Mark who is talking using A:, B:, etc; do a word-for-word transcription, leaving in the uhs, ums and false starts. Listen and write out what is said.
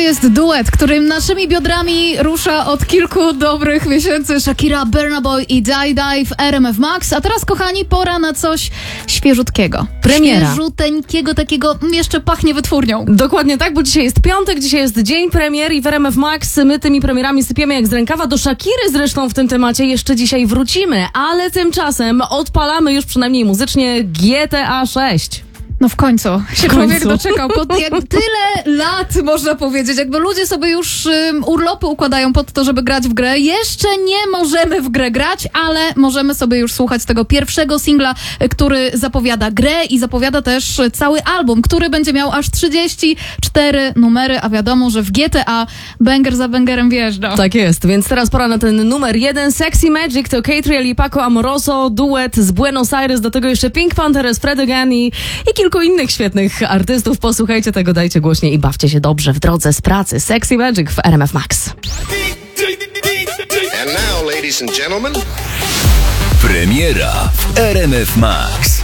A: jest duet, którym naszymi biodrami rusza od kilku dobrych miesięcy Shakira, Burna Boy i Die Die w R M F Max. A teraz, kochani, pora na coś świeżutkiego.
B: Premiera.
A: Świeżuteńkiego, takiego jeszcze pachnie wytwórnią.
B: Dokładnie tak, bo dzisiaj jest piątek, dzisiaj jest dzień premier i w R M F Max my tymi premierami sypiemy jak z rękawa. Do Shakiry zresztą w tym temacie jeszcze dzisiaj wrócimy, ale tymczasem odpalamy już przynajmniej muzycznie G T A sześć.
A: No w końcu się
B: W
A: człowiek
B: końcu.
A: doczekał. Po jak tyle lat, można powiedzieć, jakby ludzie sobie już um, urlopy układają pod to, żeby grać w grę. Jeszcze nie możemy w grę grać, ale możemy sobie już słuchać tego pierwszego singla, który zapowiada grę i zapowiada też cały album, który będzie miał aż trzydzieści cztery numery, a wiadomo, że w G T A banger za bangerem wjeżdża.
B: Tak jest, więc teraz pora na ten numer jeden. Sexy Magic to Catriel i Paco Amoroso, duet z Buenos Aires, do tego jeszcze Pink Panther, Fred Again i, i kilku innych świetnych artystów. Posłuchajcie tego, dajcie głośniej i bawcie się dobrze w drodze z pracy. Sexy Magic w R M F Max.
C: And now, ladies and gentlemen,
D: Premiera w R M F Max.